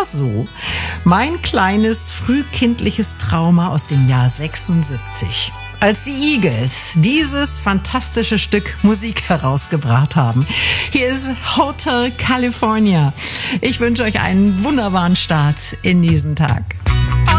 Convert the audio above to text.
war so mein kleines frühkindliches Trauma aus dem Jahr 76. Als die Eagles dieses fantastische Stück Musik herausgebracht haben. Hier ist Hotel California. Ich wünsche euch einen wunderbaren Start in diesen Tag.